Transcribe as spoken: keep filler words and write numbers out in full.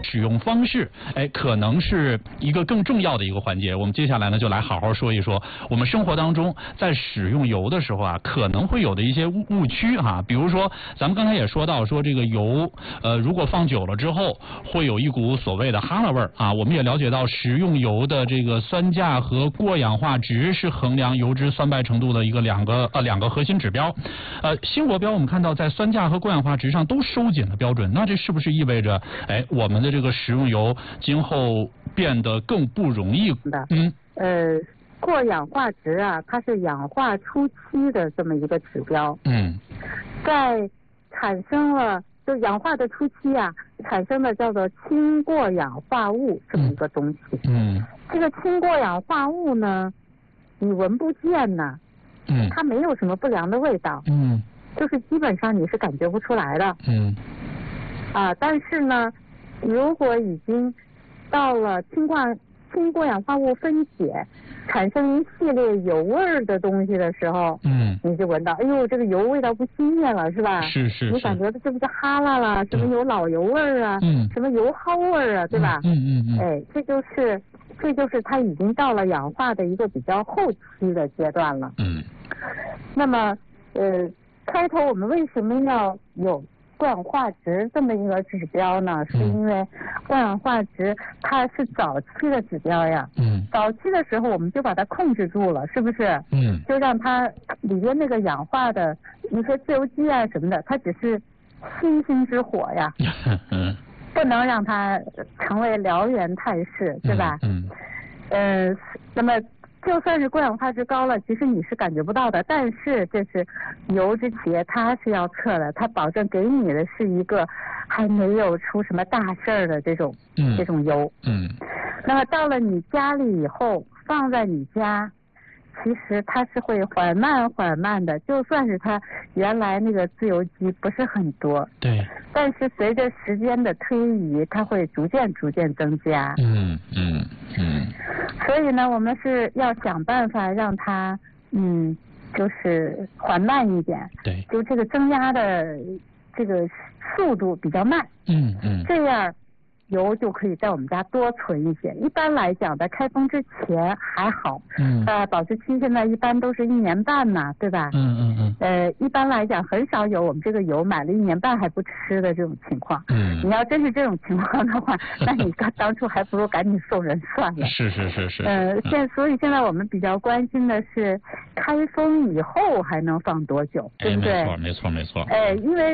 使用方式，哎，可能是一个更重要的一个环节。我们接下来呢，就来好好说一说我们生活当中在使用油的时候啊，可能会有的一些误误区哈。比如说，咱们刚才也说到，说这个油，呃，如果放久了之后，会有一股所谓的哈喇味儿啊。我们也了解到，食用油的这个酸价和过氧化值是衡量油脂酸败程度的一个两个呃两个核心指标。呃，新国标我们看到在酸价和过氧化值上都收紧了标准，那这是不是意味着，哎，我们的这个食用油今后变得更不容易？ 嗯，呃，过氧化值啊，它是氧化初期的这么一个指标。 嗯， 在产生了就氧化的初期啊，产生的叫做氢过氧化物这么一个东西。 嗯， 这个氢过氧化物呢，你闻不见呢， 嗯， 它没有什么不良的味道。 嗯， 就是基本上你是感觉不出来的。 嗯， 啊，但是呢，如果已经到了氢过氢过氧化物分解，产生一系列油味儿的东西的时候， 嗯， 你就闻到，哎呦，这个油味道不新鲜了，是吧？ 是是是。 你感觉这不是哈喇了，什么有老油味儿啊， 嗯， 什么油蒿味儿啊，对吧？ 嗯嗯嗯。 哎，这就是这就是它已经到了氧化的一个比较后期的阶段了。 嗯。 那么，呃，开头我们为什么要有过氧化值这么一个指标呢？是因为过氧化值它是早期的指标呀。 嗯。 早期的时候我们就把它控制住了，是不是？ 嗯。 就让它里边那个氧化的，你说自由基啊什么的，它只是星星之火呀。 嗯。 不能让它成为燎原态势，对吧？ 嗯。 嗯。呃，那么。就算是过氧化值高了，其实你是感觉不到的。但是这是油脂企业它是要测的，它保证给你的是一个还没有出什么大事儿的这种、嗯、这种油。 嗯。 那么到了你家里以后，放在你家，其实它是会缓慢缓慢的，就算是它原来那个自由基不是很多， 对， 但是随着时间的推移，它会逐渐逐渐增加。 嗯嗯嗯。 所以呢，我们是要想办法让它，嗯，就是缓慢一点。 对。 就这个增压的这个速度比较慢。 嗯嗯。 这样油就可以在我们家多存一些。一般来讲，在开封之前还好。 嗯。 呃，保质期现在一般都是一年半嘛，对吧？ 嗯嗯嗯。 呃，一般来讲很少有我们这个油买了一年半还不吃的这种情况。 嗯。 你要真是这种情况的话，那你当初还不如赶紧送人算了。 是是是是。 呃，现所以现在我们比较关心的是，开封以后还能放多久，对不对？ 哎，没错没错没错。 哎，因为。